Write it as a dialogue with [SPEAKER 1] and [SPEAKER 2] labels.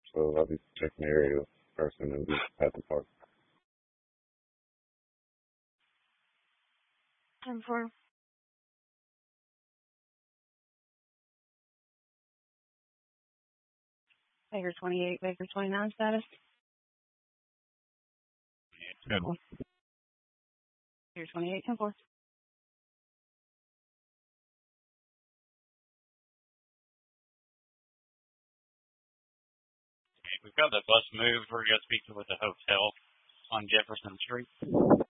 [SPEAKER 1] So I'll be checking the area first and then be at the park.
[SPEAKER 2] 10-4. Baker 28, Baker 29 status.
[SPEAKER 3] Good.
[SPEAKER 2] Baker 28, 10-4.
[SPEAKER 3] We've got the bus moved. We're going to speak with the hotel on Jefferson Street.